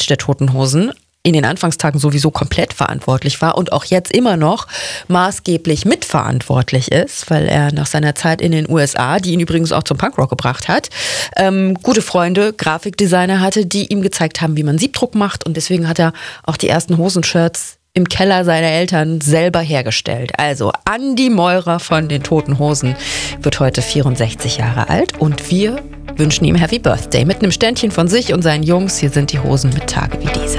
Image der Toten Hosen in den Anfangstagen sowieso komplett verantwortlich war und auch jetzt immer noch maßgeblich mitverantwortlich ist, weil er nach seiner Zeit in den USA, die ihn übrigens auch zum Punkrock gebracht hat, gute Freunde, Grafikdesigner hatte, die ihm gezeigt haben, wie man Siebdruck macht, und deswegen hat er auch die ersten Hosenshirts im Keller seiner Eltern selber hergestellt. Also Andi Meurer von den Toten Hosen wird heute 64 Jahre alt und wir wünschen ihm Happy Birthday mit einem Ständchen von sich und seinen Jungs. Hier sind die Hosen mit Tage wie diese.